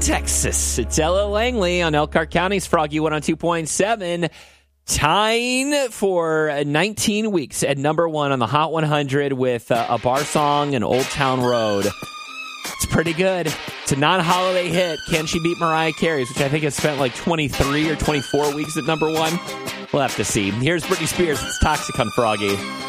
Texas. It's Ella Langley on Elkhart County's Froggy 102.7. Tying for 19 weeks at number one on the Hot 100 with a bar song and Old Town Road. It's pretty good. It's a non-holiday hit. Can she beat Mariah Carey's, which I think has spent like 23 or 24 weeks at number one? We'll have to see. Here's Britney Spears. It's Toxic on Froggy.